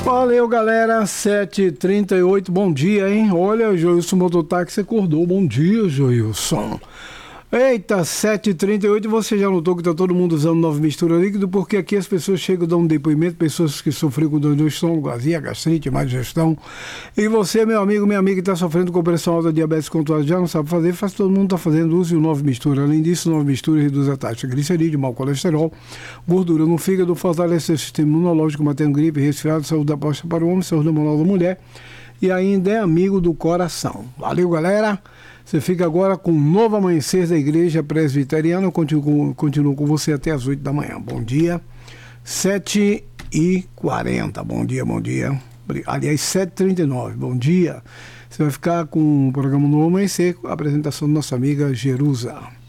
Valeu, galera, 7h38, bom dia, hein? Olha, Joilson Mototáxi acordou, bom dia, Joilson. Eita, 7h38, você já notou que tá todo mundo usando nova mistura líquido, porque aqui as pessoas chegam, dão um depoimento, pessoas que sofreram com dor no estômago, azia, gastrite, má digestão. E você, meu amigo, minha amiga que está sofrendo com pressão alta, diabetes controlada, já não sabe fazer, faz todo mundo está fazendo, use o nova mistura. Além disso, nova mistura reduz a taxa de glicerídeo, mau colesterol, gordura no fígado, fortalece o sistema imunológico, mantendo gripe, resfriado, saúde da próstata para o homem, saúde hormonal da mulher. E ainda é amigo do coração. Valeu, galera! Você fica agora com o novo amanhecer da Igreja Presbiteriana. Eu continuo com você até as 8 da manhã. Bom dia. 7h40. Bom dia, bom dia. Aliás, 7h39. Bom dia. Você vai ficar com o programa Novo Amanhecer, com a apresentação da nossa amiga Jerusa.